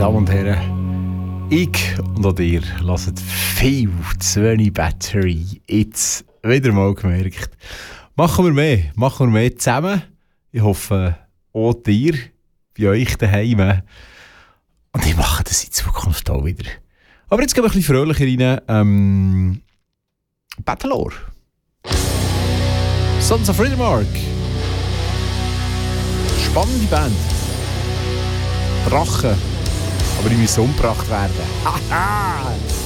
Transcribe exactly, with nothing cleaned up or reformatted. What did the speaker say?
Damen und Herren, ich und auch ihr hört viel zu wenig Battery. Jetzt wieder mal gemerkt. Machen wir mehr, machen wir mehr zusammen. Ich hoffe, auch ihr bei euch daheim. Und ich mache das in Zukunft auch wieder. Aber jetzt gehen wir ein bisschen fröhlicher rein. Ähm, Battlelore. Sons of Riddermark. Spannende Band. Drachen. Aber die müssen umgebracht werden. Haha!